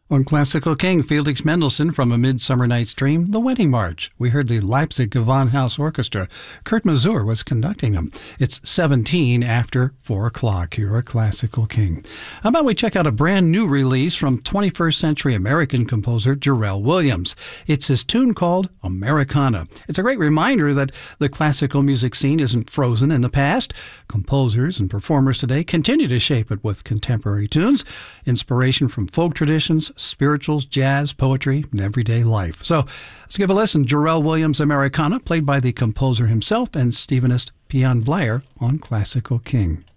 On Classical King, Felix Mendelssohn from A Midsummer Night's Dream, The Wedding March. We heard the Leipzig Gewandhaus Orchestra. Kurt Masur was conducting them. It's 17 after 4 o'clock here at Classical King. How about we check out a brand new release from 21st century American composer Jarrell Williams. It's his tune called Americana. It's a great reminder that the classical music scene isn't frozen in the past. Composers and performers today continue to shape it with contemporary tunes, inspiration from folk traditions, spirituals, jazz, poetry, and everyday life. So let's give a listen. Jarrell Williams' Americana, played by the composer himself and Stephenist Pian Blair on Classical King.